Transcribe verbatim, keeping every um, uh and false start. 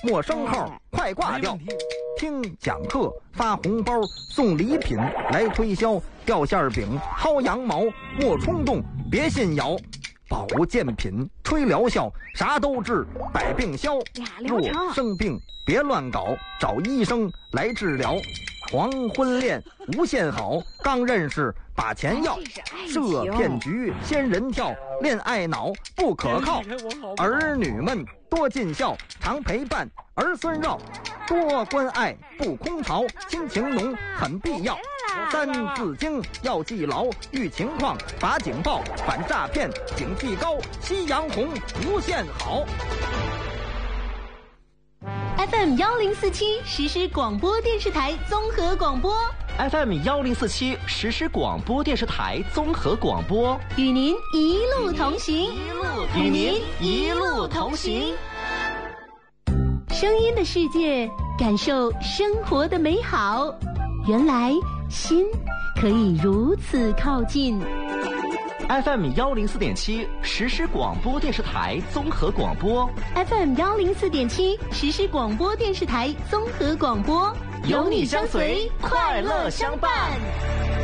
陌生号快挂掉。听讲课发红包送礼品来推销，掉馅饼薅羊毛莫冲动别信谣。保健品吹疗效，啥都治百病消。若生病别乱搞，找医生来治疗。黄昏恋无限好，刚认识把钱要。设骗局仙人跳，恋爱脑不可靠。儿女们多尽孝，常陪伴儿孙绕。多关爱不空巢，亲情浓很必要。三字经要记牢，遇情况把警报，反诈骗警惕高，夕阳红无限好。 F M 幺零四七实时广播电视台综合广播 ，F M 幺零四七实时广播电视台综合广播， 与您一路同行， 与您一路同行。 声音的世界，感受生活的美好。原来心可以如此靠近。 F M 幺零四点七实时广播电视台综合广播 ，F M 幺零四点七实时广播电视台综合广播， 有你相随，快乐相伴。